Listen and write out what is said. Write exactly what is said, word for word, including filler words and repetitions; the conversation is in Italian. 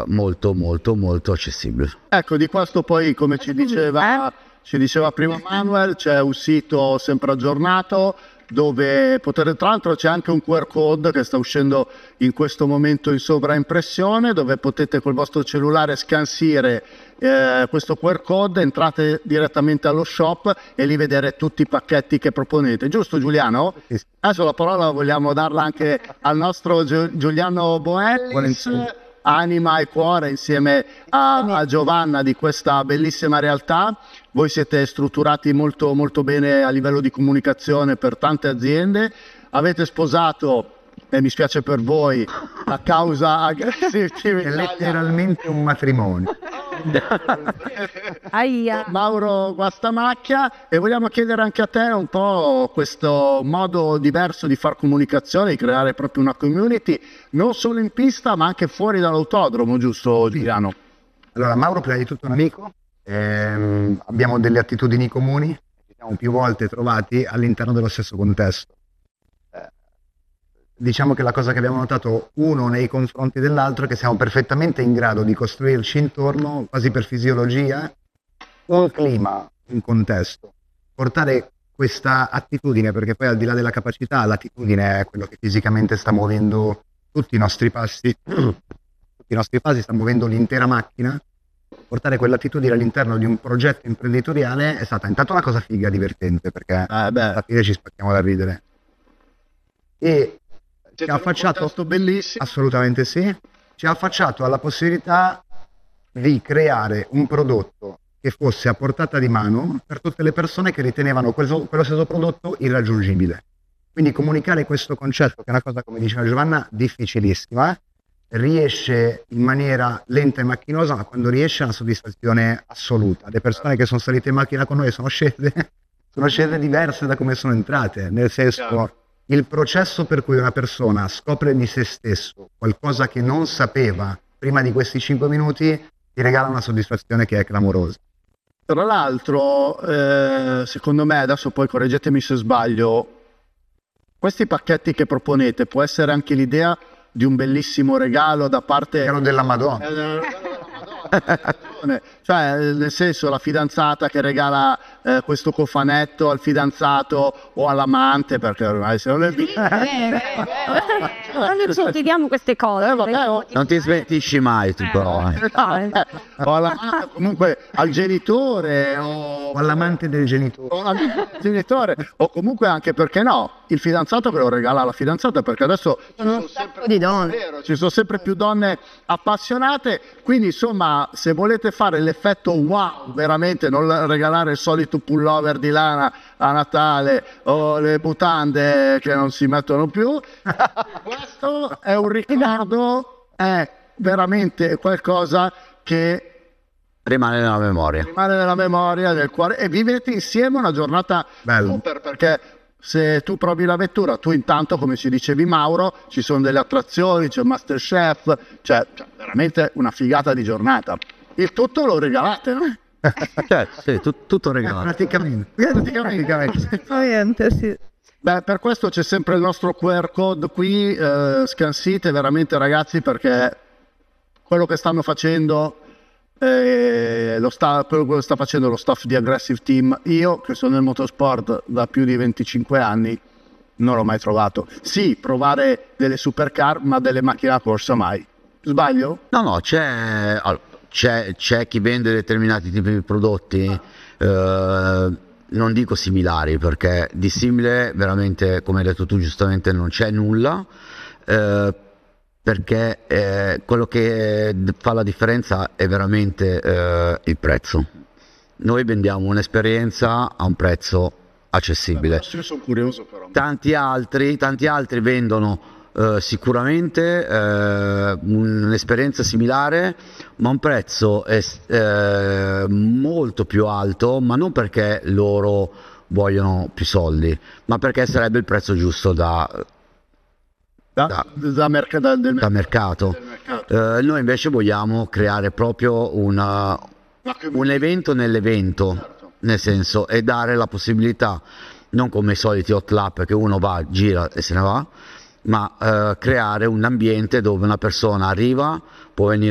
molto molto molto accessibile. Ecco, di questo poi, come ci diceva, ci diceva prima Manuel, c'è un sito sempre aggiornato dove potete, tra l'altro c'è anche un Q R code che sta uscendo in questo momento in sovraimpressione, dove potete col vostro cellulare scansire eh, questo Q R code, entrate direttamente allo shop e lì vedere tutti i pacchetti che proponete, giusto Giuliano? Adesso la parola vogliamo darla anche al nostro Gi Giuliano Boellis, anima e cuore insieme a, a Giovanna di questa bellissima realtà. Voi siete strutturati molto molto bene a livello di comunicazione per tante aziende, avete sposato, e mi spiace per voi, la causa Aggressive Team è letteralmente un matrimonio. Mauro Guastamacchia, e vogliamo chiedere anche a te un po' questo modo diverso di far comunicazione, di creare proprio una community non solo in pista ma anche fuori dall'autodromo, giusto Giuliano? Allora, Mauro prima di tutto un amico, ehm, abbiamo delle attitudini comuni, ci siamo più volte trovati all'interno dello stesso contesto. Diciamo che la cosa che abbiamo notato uno nei confronti dell'altro è che siamo perfettamente in grado di costruirci intorno, quasi per fisiologia, un clima, un contesto, portare questa attitudine, perché poi al di là della capacità, l'attitudine è quello che fisicamente sta muovendo tutti i nostri passi, tutti i nostri passi, sta muovendo l'intera macchina. Portare quell'attitudine all'interno di un progetto imprenditoriale è stata intanto una cosa figa, divertente, perché eh beh. alla fine ci spacchiamo da ridere. E ci ha affacciato, bellissimo. Assolutamente sì, ci ha affacciato alla possibilità di creare un prodotto che fosse a portata di mano per tutte le persone che ritenevano quello, quello stesso prodotto irraggiungibile. Quindi comunicare questo concetto, che è una cosa, come diceva Giovanna, difficilissima, riesce in maniera lenta e macchinosa, ma quando riesce è una soddisfazione assoluta. Le persone che sono salite in macchina con noi sono scese, sono scese diverse da come sono entrate, nel senso... Il processo per cui una persona scopre di se stesso qualcosa che non sapeva prima di questi cinque minuti ti regala una soddisfazione che è clamorosa. Tra l'altro, eh, secondo me, adesso poi correggetemi se sbaglio, questi pacchetti che proponete può essere anche l'idea di un bellissimo regalo da parte... Regalo della Madonna. Cioè, nel senso, la fidanzata che regala eh, questo cofanetto al fidanzato o all'amante, perché ormai se non è non chiediamo queste cose, eh, vabbè, oh. Non ti smentisci mai tu però, eh. eh, o all'amante, comunque al genitore o, o all'amante del genitore o, al genitore, o comunque anche, perché no, il fidanzato che lo regala alla fidanzata, perché adesso ci sono sempre, di donne. vero, ci sono sempre più donne appassionate, quindi insomma, se volete fare l'effetto wow, veramente, non regalare il solito pullover di lana a Natale o le mutande che non si mettono più, questo è un ricordo, è veramente qualcosa che rimane nella memoria, rimane nella memoria del cuore, e vivete insieme una giornata bella, super, perché se tu provi la vettura, tu intanto, come ci dicevi Mauro, ci sono delle attrazioni, c'è Masterchef, cioè, cioè veramente una figata di giornata. Il tutto lo regalate, no? Cioè, sì, tu, tutto regalato. Praticamente. Praticamente. Praticamente, sì. Beh, per questo c'è sempre il nostro Q R code qui, eh, scansite veramente ragazzi, perché quello che stanno facendo, eh, lo sta, quello che sta facendo lo staff di Aggressive Team, io che sono nel motorsport da più di venticinque anni, non l'ho mai trovato. Sì, provare delle supercar, ma delle macchine da corsa mai. Sbaglio? No, no, c'è... Allora, c'è chi vende determinati tipi di prodotti, eh, non dico similari, perché di simile veramente, come hai detto tu giustamente, non c'è nulla, eh, perché eh, quello che fa la differenza è veramente eh, il prezzo. Noi vendiamo un'esperienza a un prezzo accessibile. Beh, io sono curioso però. Tanti altri, tanti altri vendono Uh, sicuramente uh, un'esperienza similare, ma un prezzo è, uh, molto più alto, ma non perché loro vogliono più soldi, ma perché sarebbe il prezzo giusto da, da, da, da, merc da, del da mercato. Del mercato. Uh, noi invece vogliamo creare proprio una, un evento nell'evento, certo. Nel senso, e dare la possibilità, non come i soliti hot lap che uno va, gira e se ne va, ma eh, creare un ambiente dove una persona arriva, può venire